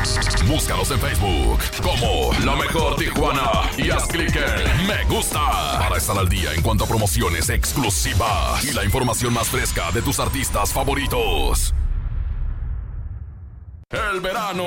Búscanos en Facebook como La Mejor Tijuana y haz clic en Me Gusta para estar al día en cuanto a promociones exclusivas y la información más fresca de tus artistas favoritos. El verano